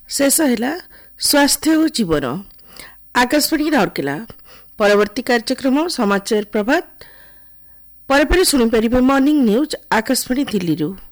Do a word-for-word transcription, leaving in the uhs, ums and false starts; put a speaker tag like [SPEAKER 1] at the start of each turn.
[SPEAKER 1] शेष है स्वास्थ्य और जीवन। आकाशवाणी राउरकेला परवर्ती कार्यक्रम समाचार प्रभात पर शुणिपारे मॉर्निंग न्यूज आकाशवाणी दिल्ली।